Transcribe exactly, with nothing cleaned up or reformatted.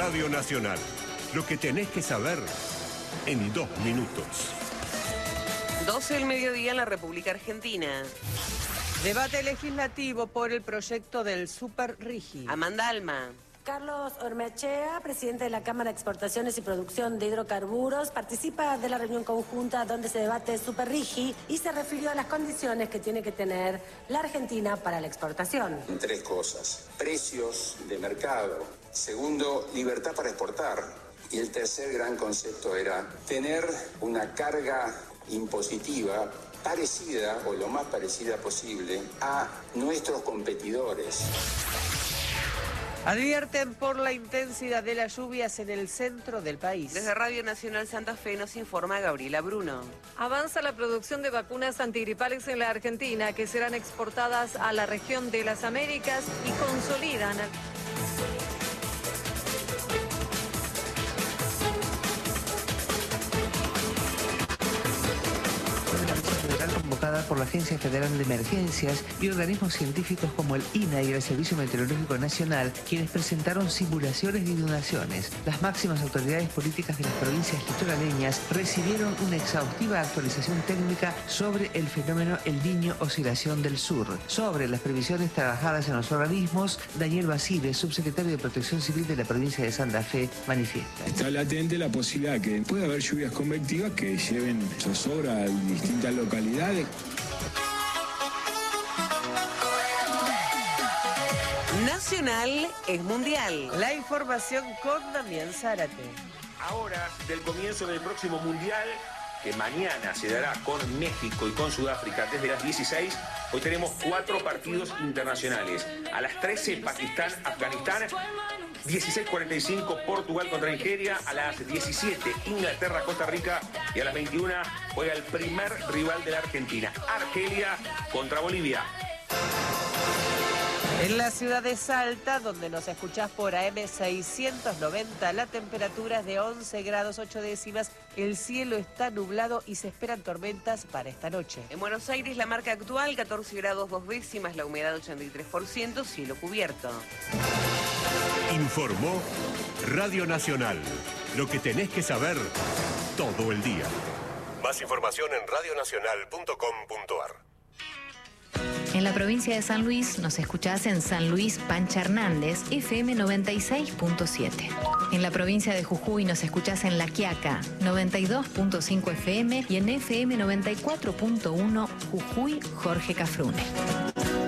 Radio Nacional. Lo que tenés que saber en dos minutos. doce del mediodía en la República Argentina. Debate legislativo por el proyecto del Super Rigi. Amanda Alma. Carlos Ormechea, presidente de la Cámara de Exportaciones y Producción de Hidrocarburos, participa de la reunión conjunta donde se debate Super Rigi y se refirió a las condiciones que tiene que tener la Argentina para la exportación. Tres cosas: precios de mercado, segundo, libertad para exportar, y el tercer gran concepto era tener una carga impositiva parecida o lo más parecida posible a nuestros competidores. Advierten por la intensidad de las lluvias en el centro del país. Desde Radio Nacional Santa Fe nos informa Gabriela Bruno. Avanza la producción de vacunas antigripales en la Argentina que serán exportadas a la región de las Américas y consolidan convocada por la Agencia Federal de Emergencias y organismos científicos como el I N A y el Servicio Meteorológico Nacional, quienes presentaron simulaciones de inundaciones. Las máximas autoridades políticas de las provincias litoraleñas recibieron una exhaustiva actualización técnica sobre el fenómeno El Niño Oscilación del Sur. Sobre las previsiones trabajadas en los organismos, Daniel Basile, subsecretario de Protección Civil de la provincia de Santa Fe, manifiesta. Está latente la posibilidad que puede haber lluvias convectivas que lleven zozobra a distintas localidades. Nacional es mundial. La información con Damián Zárate. Ahora, del comienzo del próximo mundial, que mañana se dará con México y con Sudáfrica desde las dieciséis, hoy tenemos cuatro partidos internacionales. A las trece, Pakistán, Afganistán. dieciséis cuarenta y cinco, Portugal contra Nigeria. A las diecisiete, Inglaterra, Costa Rica. Y a las veintiuna juega el primer rival de la Argentina, Argelia contra Bolivia. En la ciudad de Salta, donde nos escuchás por A M seiscientos noventa, la temperatura es de once grados ocho décimas, el cielo está nublado y se esperan tormentas para esta noche. En Buenos Aires, la marca actual, catorce grados dos décimas, la humedad ochenta y tres por ciento, cielo cubierto. Informó Radio Nacional. Lo que tenés que saber todo el día. Más información en radio nacional punto com punto a r. En la provincia de San Luis nos escuchás en San Luis Pancha Hernández, F M noventa y seis punto siete. En la provincia de Jujuy nos escuchás en La Quiaca, noventa y dos punto cinco F M y en F M noventa y cuatro punto uno Jujuy Jorge Cafrune.